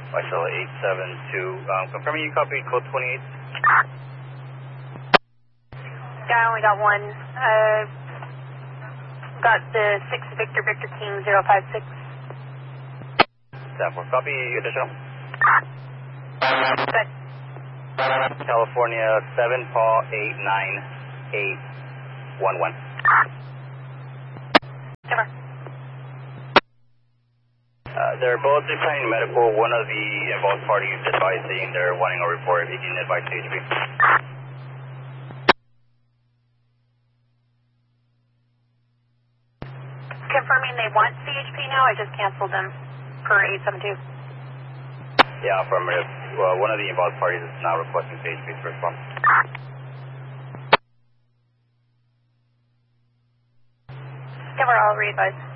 Marcel 872. Confirming you copy code 28. I only got one. Got the 6 Victor King 056. Stanford, copy additional. Good. California 7 Paul 89811. Over. They're both declining medical. One of the involved parties advising they're wanting a report. If you can advise CHP. Confirming they want CHP now. I just canceled them for 872. Yeah, affirmative. Well, one of the involved parties is now requesting CHP to respond. Over, I'll re-advise.